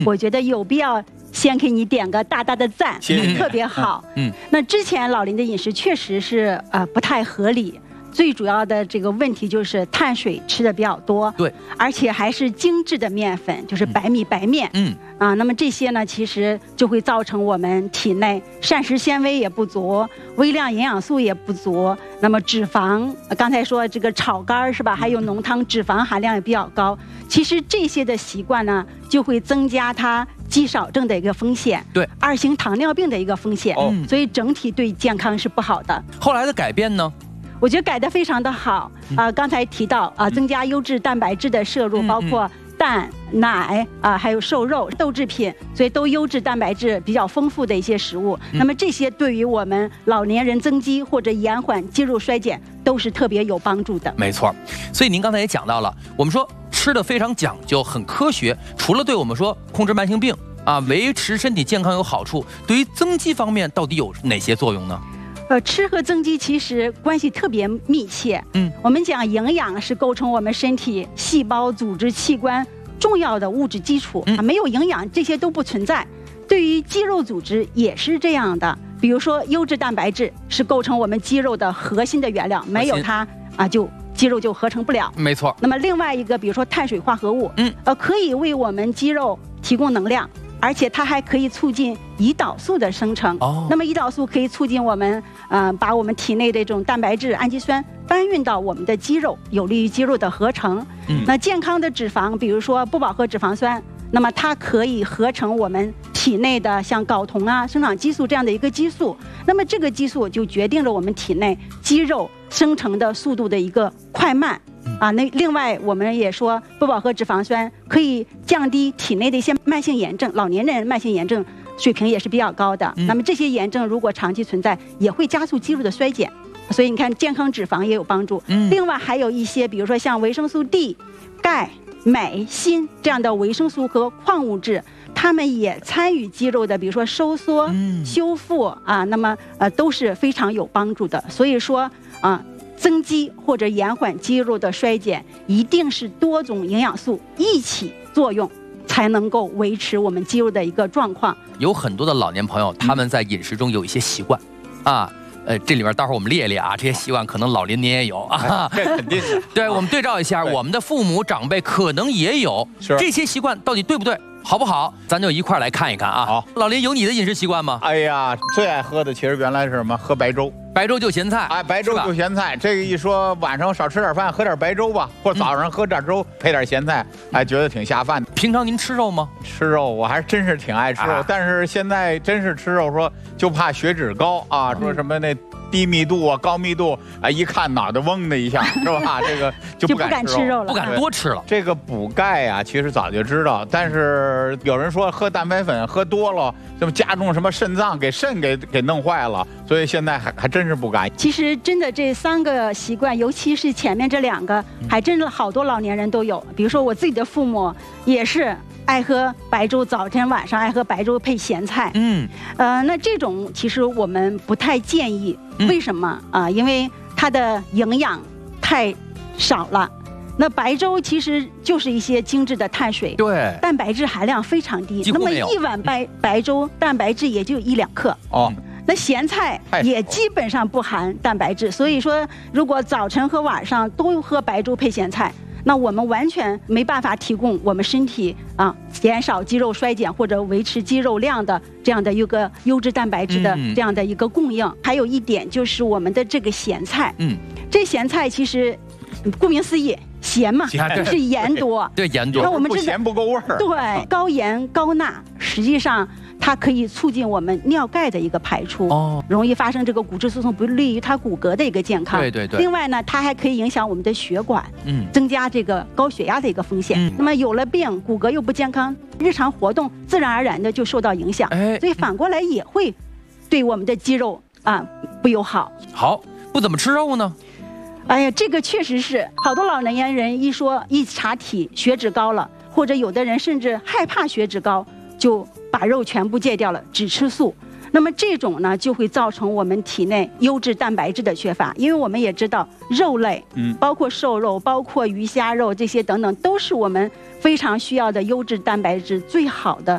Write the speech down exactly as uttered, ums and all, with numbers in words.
我觉得有必要先给你点个大大的赞， 谢特别好。 嗯， 那之前老林的饮食确实是呃不太合理。最主要的这个问题就是碳水吃的比较多， 对， 而且还是精致的面粉，就是白米白面， 嗯啊，那么这些呢，其实就会造成我们体内膳食纤维也不足，微量营养素也不足，那么脂肪，刚才说这个炒肝是吧？还有浓汤，脂肪含量也比较高。其实这些的习惯呢，就会增加它肌少症的一个风险， 对， 二型糖尿病的一个风险， 哦， 所以整体对健康是不好的。 后来的改变呢？ 我觉得改得非常的好啊、呃！刚才提到啊、呃，增加优质蛋白质的摄入，包括蛋、奶啊、呃，还有瘦肉、豆制品，所以都优质蛋白质比较丰富的一些食物。那么这些对于我们老年人增肌或者延缓肌肉衰减都是特别有帮助的。 没错，所以您刚才也讲到了，我们说吃的非常讲究，很科学，除了对我们说控制慢性病啊、维持身体健康有好处，对于增肌方面到底有哪些作用呢？ 呃，吃和增肌其实关系特别密切。 嗯， 我们讲营养是构成我们身体细胞、组织、器官重要的物质基础。嗯，没有营养，这些都不存在。对于肌肉组织也是这样的。比如说，优质蛋白质是构成我们肌肉的核心的原料，没有它啊，就肌肉就合成不了。 没错。 那么另外一个，比如说碳水化合物，嗯，呃，可以为我们肌肉提供能量。而且它还可以促进胰岛素的生成。哦，那么胰岛素可以促进我们，呃，把我们体内的这种蛋白质、氨基酸搬运到我们的肌肉，有利于肌肉的合成。嗯，那健康的脂肪，比如说不饱和脂肪酸，那么它可以合成我们体内的像睾酮啊、生长激素这样的一个激素。那么这个激素就决定了我们体内肌肉生成的速度的一个快慢。啊，那另外我们也说，不饱和脂肪酸可以降低体内的一些慢性炎症，老年人慢性炎症水平也是比较高的。嗯、那么这些炎症如果长期存在，也会加速肌肉的衰减。所以你看，健康脂肪也有帮助。嗯，另外还有一些，比如说像维生素 D、钙、镁、锌这样的维生素和矿物质，它们也参与肌肉的，比如说收缩、嗯、修复啊，那么呃都是非常有帮助的。所以说啊。增肌或者延缓肌肉的衰减，一定是多种营养素一起作用，才能够维持我们肌肉的一个状况。 有很多的老年朋友，他们在饮食中有一些习惯，啊，呃，这里边待会儿我们列一列啊，这些习惯可能老林您也有啊， 这肯定的。 对，我们对照一下，我们的父母长辈可能也有，这些习惯到底对不对？好不好？咱就一块儿来看一看啊。好，老林有你的饮食习惯吗？ 哎呀，最爱喝的其实原来是什么？喝白粥。 白粥就咸菜。 哎，白粥就咸菜。这个一说晚上少吃点饭，喝点白粥吧，或者早上喝点粥、嗯、配点咸菜，哎，觉得挺下饭的。 平常您吃肉吗？ 吃肉，我还真是挺爱吃肉，啊、但是现在真是吃肉说就怕血脂高啊，说什么那。低密度啊，高密度啊，一看脑袋嗡的一下，是吧？这个就不敢吃肉， 不敢多吃了。 这个补钙啊，其实早就知道，但是有人说喝蛋白粉喝多了，这么加重什么肾脏，给肾给给弄坏了，所以现在还还真是不敢。 其实真的这三个习惯，尤其是前面这两个，还真的好多老年人都有。比如说我自己的父母也是。爱喝白粥，早晨晚上爱喝白粥配咸菜。嗯，呃，那这种其实我们不太建议。为什么啊、呃？因为它的营养太少了。那白粥其实就是一些精致的碳水， 对， 蛋白质含量非常低。那么一碗白白粥蛋白质也就一两克。哦。那咸菜也基本上不含蛋白质，所以说如果早晨和晚上都喝白粥配咸菜。那我们完全没办法提供我们身体啊减少肌肉衰减或者维持肌肉量的这样的一个优质蛋白质的这样的一个供应。嗯、还有一点就是我们的这个咸菜，嗯，这咸菜其实顾名思义咸嘛，就是盐多， 对盐多。 那我们不咸不够味儿。 对，高盐高钠，实际上。它可以促进我们尿钙的一个排出，哦，容易发生这个骨质疏松，不利于它骨骼的一个健康。 对对对。 另外呢，它还可以影响我们的血管，嗯，增加这个高血压的一个风险。嗯、那么有了病，骨骼又不健康，日常活动自然而然的就受到影响。哎，所以反过来也会对我们的肌肉啊不友好。 好，不怎么吃肉呢？ 哎呀，这个确实是好多老年人一说一查体血脂高了，或者有的人甚至害怕血脂高，就把肉全部戒掉了，只吃素。那么这种呢，就会造成我们体内优质蛋白质的缺乏。因为我们也知道，肉类，嗯，包括瘦肉、包括鱼虾肉这些等等，都是我们非常需要的优质蛋白质最好的